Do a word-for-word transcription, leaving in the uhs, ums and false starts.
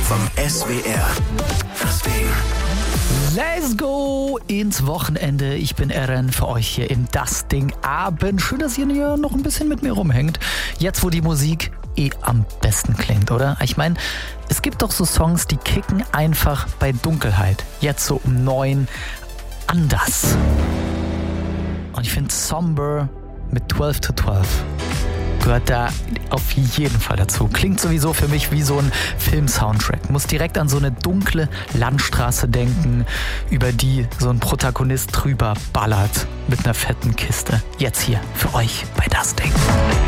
vom S W R. Das Ding. Let's go ins Wochenende. Ich bin Eren für euch hier im Das Ding Abend. Schön, dass ihr hier noch ein bisschen mit mir rumhängt. Jetzt, wo die Musik eh am besten klingt, oder? Ich meine, es gibt doch so Songs, die kicken einfach bei Dunkelheit. Jetzt so um neun anders. Und ich finde Somber mit zwölf to zwölf gehört da auf jeden Fall dazu. Klingt sowieso für mich wie so ein Film-Soundtrack. Muss direkt an so eine dunkle Landstraße denken, über die so ein Protagonist drüber ballert mit einer fetten Kiste. Jetzt hier für euch bei Das Ding.